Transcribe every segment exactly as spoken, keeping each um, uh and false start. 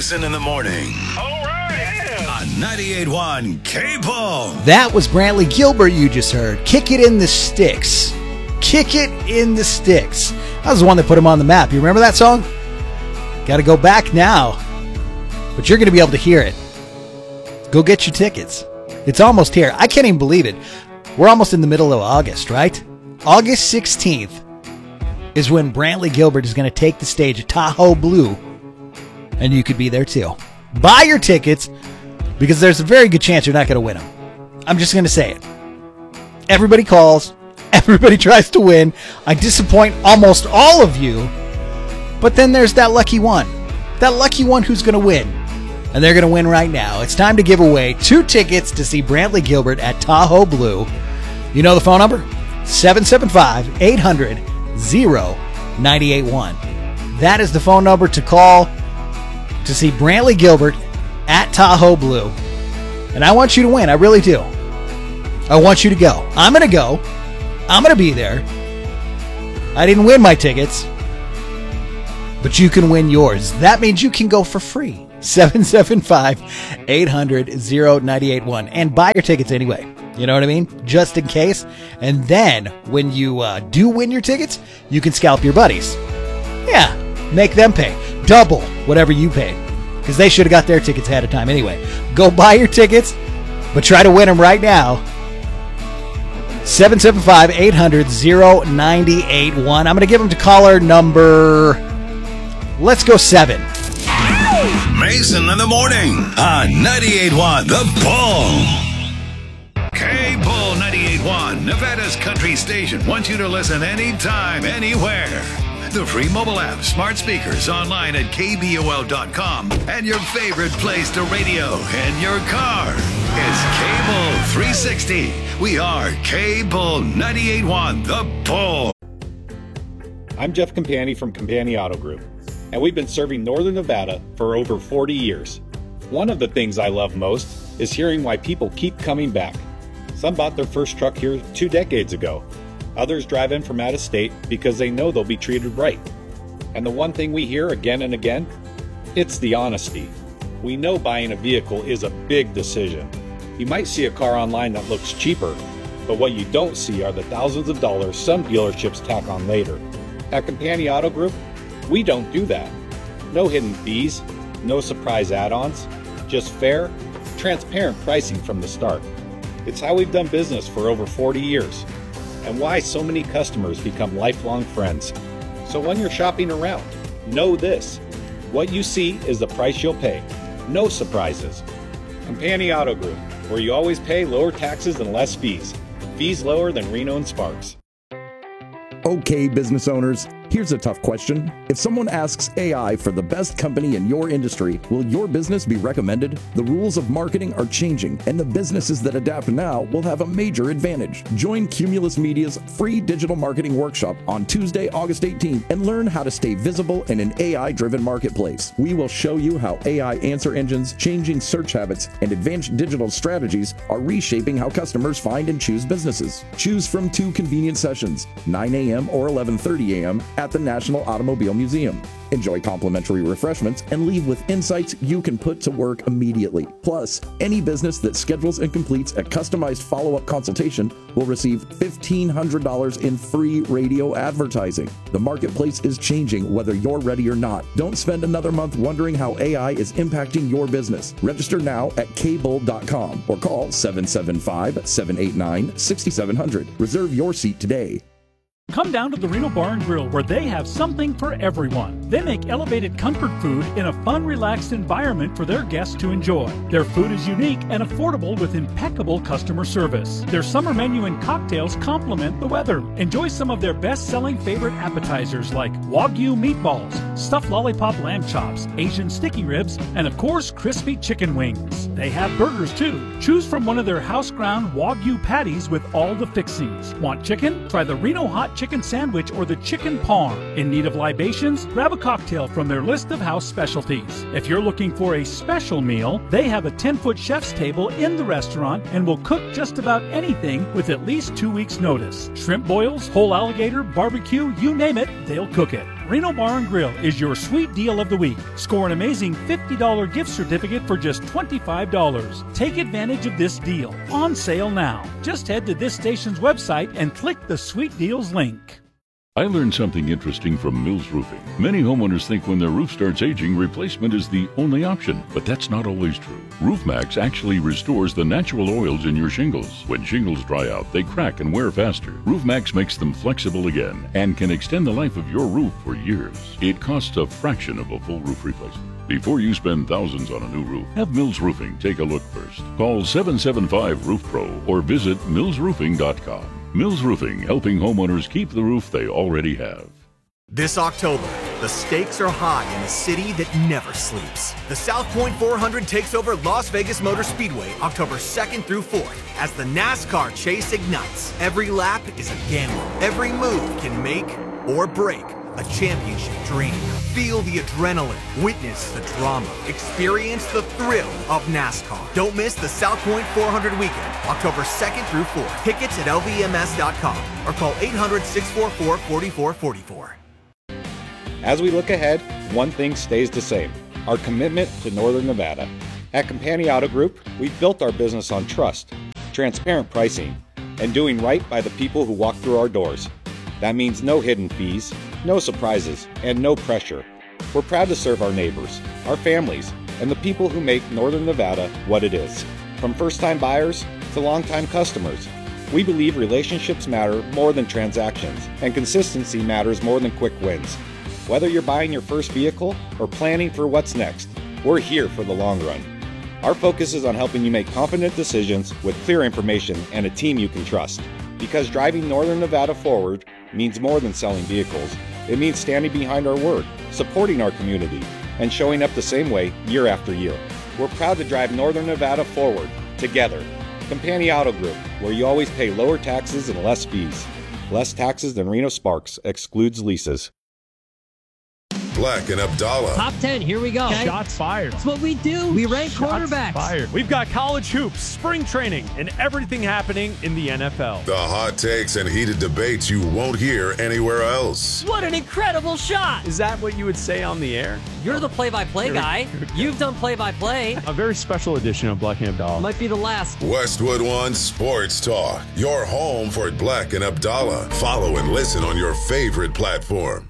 Mason in the morning. All right. On ninety-eight point one K-Bull. That was Brantley Gilbert you just heard. Kick it in the sticks. Kick it in the sticks. That was the one that put him on the map. You remember that song? Got to go back now. But you're going to be able to hear it. Go get your tickets. It's almost here. I can't even believe it. We're almost in the middle of August, right? August sixteenth is when Brantley Gilbert is going to take the stage at Tahoe Blue. And you could be there too. Buy your tickets because there's a very good chance you're not going to win them. I'm just going to say it. Everybody calls. Everybody tries to win. I disappoint almost all of you. But then there's that lucky one. That lucky one who's going to win. And they're going to win right now. It's time to give away two tickets to see Brantley Gilbert at Tahoe Blue. You know the phone number? seven seven five, eight hundred, nine eight one. That is the phone number to call to see Brantley Gilbert at Tahoe Blue. And I want you to win. I really do. I want you to go. I'm going to go. I'm going to be there. I didn't win my tickets, but you can win yours. That means you can go for free. seven seven five, eight hundred, nine eight one. And buy your tickets anyway. You know what I mean? Just in case. And then when you uh, do win your tickets, you can scalp your buddies. Yeah, make them pay. Double whatever you paid. Because they should have got their tickets ahead of time anyway. Go buy your tickets, but try to win them right now. seven seven five, eight hundred, nine eight one. I'm going to give them to caller number, let's go seven. Mason in the morning on ninety-eight point one The Bull. K-Bull ninety-eight point one, Nevada's country station, wants you to listen anytime, anywhere. The free mobile app, smart speakers, online at K B O L dot com, and your favorite place to radio in your car. It's K-Bull three sixty. We are K-Bull ninety-eight point one The Bull. I'm Jeff Campani from Campani Auto Group, and we've been serving Northern Nevada for over forty years. One of the things I love most is hearing why people keep coming back. Some bought their first truck here two decades ago. Others drive in from out of state because they know they'll be treated right. And the one thing we hear again and again, it's the honesty. We know buying a vehicle is a big decision. You might see a car online that looks cheaper, but what you don't see are the thousands of dollars some dealerships tack on later. At Campani Auto Group, we don't do that. No hidden fees, no surprise add-ons, just fair, transparent pricing from the start. It's how we've done business for over forty years, and why so many customers become lifelong friends. So when you're shopping around, know this. What you see is the price you'll pay. No surprises. Campani Auto Group, where you always pay lower taxes and less fees. Fees lower than Reno and Sparks. Okay, business owners, here's a tough question. If someone asks A I for the best company in your industry, will your business be recommended? The rules of marketing are changing, and the businesses that adapt now will have a major advantage. Join Cumulus Media's free digital marketing workshop on Tuesday, August eighteenth, and learn how to stay visible in an A I-driven marketplace. We will show you how A I answer engines, changing search habits, and advanced digital strategies are reshaping how customers find and choose businesses. Choose from two convenient sessions, nine a m or eleven thirty a m at the National Automobile Museum. Enjoy complimentary refreshments and leave with insights you can put to work immediately. Plus, any business that schedules and completes a customized follow-up consultation will receive fifteen hundred dollars in free radio advertising. The marketplace is changing whether you're ready or not. Don't spend another month wondering how A I is impacting your business. Register now at K bull dot com or call seven seven five, seven eight nine, six seven zero zero. Reserve your seat today. Come down to the Reno Bar and Grill, where they have something for everyone. They make elevated comfort food in a fun, relaxed environment for their guests to enjoy. Their food is unique and affordable with impeccable customer service. Their summer menu and cocktails complement the weather. Enjoy some of their best-selling favorite appetizers like Wagyu meatballs, stuffed lollipop lamb chops, Asian sticky ribs, and of course, crispy chicken wings. They have burgers too. Choose from one of their house-ground Wagyu patties with all the fixings. Want chicken? Try the Reno Hot Chicken Sandwich or the Chicken Parm. In need of libations? Grab a cocktail from their list of house specialties. If you're looking for a special meal, they have a ten-foot chef's table in the restaurant and will cook just about anything with at least two weeks' notice. Shrimp boils, whole alligator, barbecue, you name it, they'll cook it. Reno Bar and Grill is your sweet deal of the week. Score an amazing fifty dollars gift certificate for just twenty-five dollars. Take advantage of this deal. On sale now. Just head to this station's website and click the Sweet Deals link. I learned something interesting from Mills Roofing. Many homeowners think when their roof starts aging, replacement is the only option, but that's not always true. RoofMax actually restores the natural oils in your shingles. When shingles dry out, they crack and wear faster. RoofMax makes them flexible again and can extend the life of your roof for years. It costs a fraction of a full roof replacement. Before you spend thousands on a new roof, have Mills Roofing take a look first. Call seven seven five roof pro or visit mills roofing dot com. Mills Roofing, helping homeowners keep the roof they already have. This October, the stakes are high in a city that never sleeps. The South Point four hundred takes over Las Vegas Motor Speedway October second through fourth as the NASCAR chase ignites. Every lap is a gamble. Every move can make or break a championship dream. Feel the adrenaline, witness the drama, experience the thrill of NASCAR. Don't miss the South Point four hundred weekend, October second through fourth. Tickets at L V M S dot com or call eight hundred, six four four, four four four four. As we look ahead, one thing stays the same: our commitment to Northern Nevada. At Campani Auto Group, we've built our business on trust, transparent pricing, and doing right by the people who walk through our doors. That means no hidden fees, no surprises, and no pressure. We're proud to serve our neighbors, our families, and the people who make Northern Nevada what it is. From first-time buyers to long-time customers, we believe relationships matter more than transactions, and consistency matters more than quick wins. Whether you're buying your first vehicle or planning for what's next, we're here for the long run. Our focus is on helping you make confident decisions with clear information and a team you can trust. Because driving Northern Nevada forward means more than selling vehicles. It means standing behind our word, supporting our community, and showing up the same way year after year. We're proud to drive Northern Nevada forward, together. Campani Auto Group, where you always pay lower taxes and less fees. Less taxes than Reno Sparks, excludes leases. Black and Abdallah. Top ten, here we go. Okay. Shots fired. That's what we do. We rank Shots quarterbacks. Fired. We've got college hoops, spring training, and everything happening in the N F L. The hot takes and heated debates you won't hear anywhere else. What an incredible shot. Is that what you would say on the air? You're the play-by-play guy. You've done play-by-play. A very special edition of Black and Abdallah. Might be the last. Westwood One Sports Talk. Your home for Black and Abdallah. Follow and listen on your favorite platform.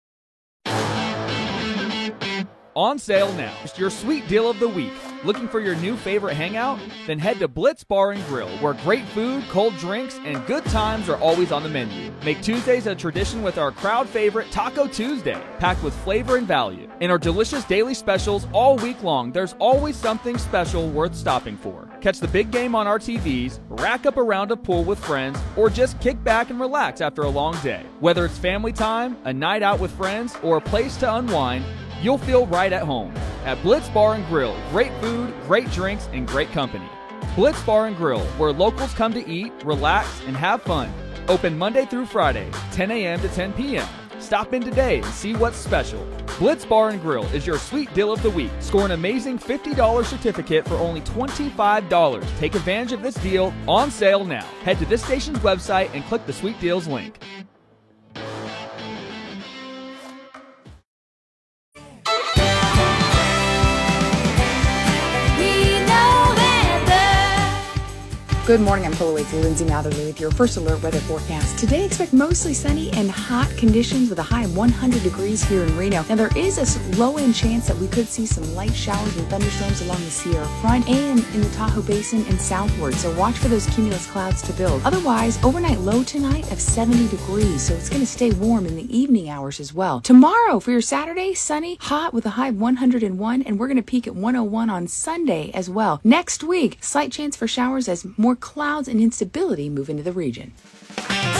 On sale now. It's your sweet deal of the week. Looking for your new favorite hangout? Then head to Blitz Bar and Grill, where great food, cold drinks, and good times are always on the menu. Make Tuesdays a tradition with our crowd favorite Taco Tuesday, packed with flavor and value. In our delicious daily specials all week long, there's always something special worth stopping for. Catch the big game on our T Vs, rack up a round of pool with friends, or just kick back and relax after a long day. Whether it's family time, a night out with friends, or a place to unwind, you'll feel right at home. At Blitz Bar and Grill, great food, great drinks, and great company. Blitz Bar and Grill, where locals come to eat, relax, and have fun. Open Monday through Friday, ten a.m. to ten p.m. Stop in today and see what's special. Blitz Bar and Grill is your sweet deal of the week. Score an amazing fifty dollars certificate for only twenty-five dollars. Take advantage of this deal, on sale now. Head to this station's website and click the Sweet Deals link. Good morning, I'm Pillowwaite's Lindsay Matherly with your first alert weather forecast. Today, expect mostly sunny and hot conditions with a high of one hundred degrees here in Reno. Now, there is a low-end chance that we could see some light showers and thunderstorms along the Sierra Front and in the Tahoe Basin and southward, so watch for those cumulus clouds to build. Otherwise, overnight low tonight of seventy degrees, so it's going to stay warm in the evening hours as well. Tomorrow, for your Saturday, sunny, hot with a high of one hundred one, and we're going to peak at one oh one on Sunday as well. Next week, slight chance for showers as more clouds and instability move into the region.